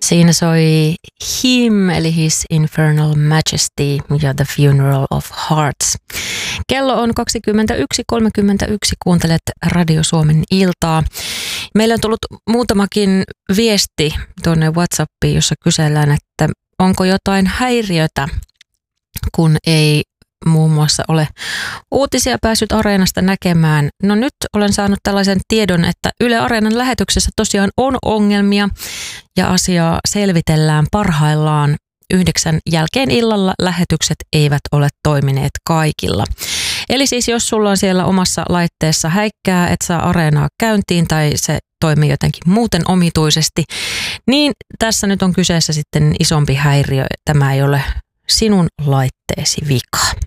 Siinä soi Him, eli His Infernal Majesty ja The Funeral of Hearts. Kello on 21.31, kuuntelet Radio Suomen iltaa. Meillä on tullut muutamakin viesti tuonne WhatsAppiin, jossa kysellään, että onko jotain häiriötä, kun ei muun muassa ole uutisia päässyt Areenasta näkemään. No nyt olen saanut tällaisen tiedon, että Yle Areenan lähetyksessä tosiaan on ongelmia ja asiaa selvitellään parhaillaan. 9 jälkeen illalla lähetykset eivät ole toimineet kaikilla. Eli siis jos sulla on siellä omassa laitteessa häikkää, et saa Areenaa käyntiin tai se toimii jotenkin muuten omituisesti, niin tässä nyt on kyseessä sitten isompi häiriö. Tämä ei ole sinun laitteesi vika.